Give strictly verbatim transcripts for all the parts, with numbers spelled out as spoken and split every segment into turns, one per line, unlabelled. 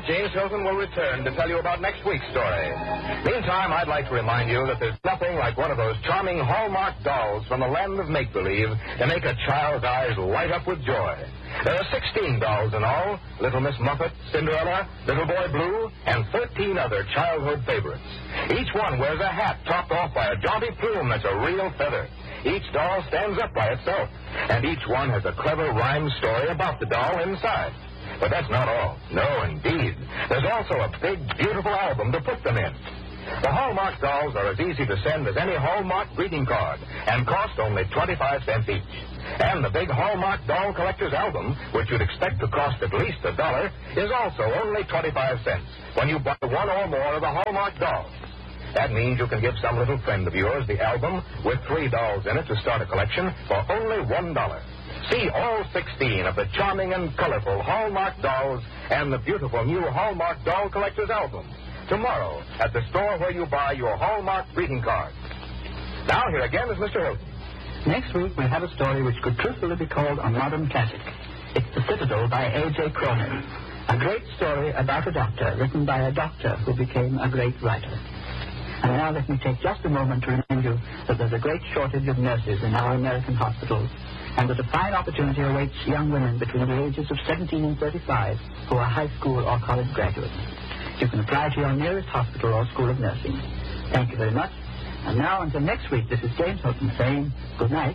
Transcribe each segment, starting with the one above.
moment, James Hilton will return to tell you about next week's story. Meantime, I'd like to remind you that there's nothing like one of those charming Hallmark dolls from the land of make-believe to make a child's eyes light up with joy. There are sixteen dolls in all: Little Miss Muffet, Cinderella, Little Boy Blue, and thirteen other childhood favorites. Each one wears a hat topped off by a jaunty plume that's a real feather. Each doll stands up by itself, and each one has a clever rhyme story about the doll inside. But that's not all. No, indeed. There's also a big, beautiful album to put them in. The Hallmark dolls are as easy to send as any Hallmark greeting card and cost only twenty-five cents each. And the big Hallmark doll collector's album, which you'd expect to cost at least a dollar, is also only twenty-five cents when you buy one or more of the Hallmark dolls. That means you can give some little friend of yours the album with three dolls in it to start a collection for only one dollar. See all sixteen of the charming and colorful Hallmark dolls and the beautiful new Hallmark doll collector's album tomorrow at the store where you buy your Hallmark greeting cards. Now, here again is Mister Hilton.
Next week, we have a story which could truthfully be called a modern classic. It's The Citadel by A J Cronin. A great story about a doctor, written by a doctor who became a great writer. And now let me take just a moment to remind you that there's a great shortage of nurses in our American hospitals, and that a fine opportunity awaits young women between the ages of seventeen and thirty-five who are high school or college graduates. You can apply to your nearest hospital or school of nursing. Thank you very much. And now, until next week, this is James Hilton saying good night.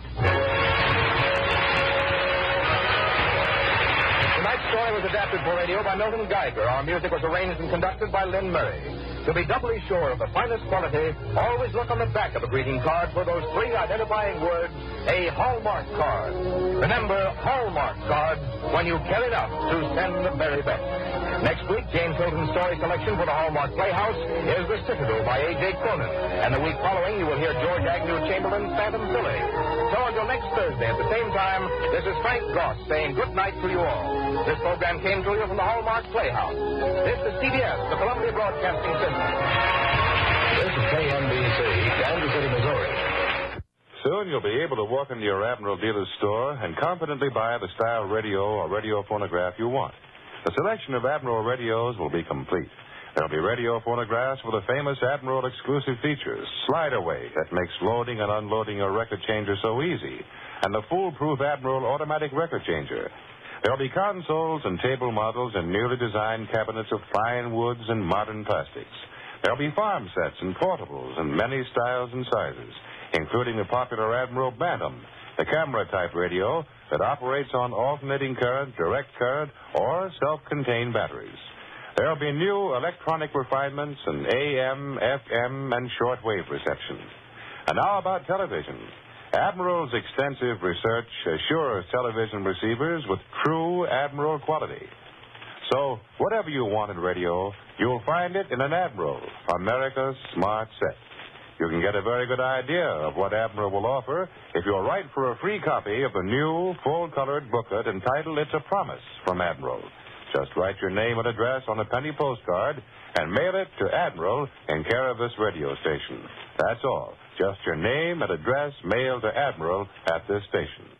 Tonight's story was adapted for radio by Milton Geiger. Our music was arranged and conducted by Lynn Murray. To be doubly sure of the finest quality, always look on the back of a greeting card for those three identifying words, a Hallmark card. Remember, Hallmark cards when you carry it out to send the very best. Next week, James Hilton's story selection for the Hallmark Playhouse is The Citadel by A J Cronin. And the week following, you will hear George Agnew Chamberlain's Phantom Philly. So until next Thursday at the same time, this is Frank Goss saying good night to you all. This program came to you from the Hallmark Playhouse. This is C B S, the Columbia Broadcasting System.
This is K N B C, Kansas City, Missouri.
Soon you'll be able to walk into your Admiral dealer's store and confidently buy the style radio or radio phonograph you want. The selection of Admiral radios will be complete. There'll be radio phonographs with the famous Admiral exclusive features, slide away that makes loading and unloading your record changer so easy, and the foolproof Admiral automatic record changer. There'll be consoles and table models and newly designed cabinets of fine woods and modern plastics. There'll be farm sets and portables in many styles and sizes, including the popular Admiral Bantam, the camera-type radio that operates on alternating current, direct current, or self-contained batteries. There'll be new electronic refinements and A M, F M, and shortwave reception. And now about television. Admiral's extensive research assures television receivers with true Admiral quality. So, whatever you want in radio, you'll find it in an Admiral, America's smart set. You can get a very good idea of what Admiral will offer if you'll write for a free copy of the new, full-colored booklet entitled It's a Promise from Admiral. Just write your name and address on a penny postcard and mail it to Admiral in care of this radio station. That's all. Just your name and address mailed to Admiral at this station.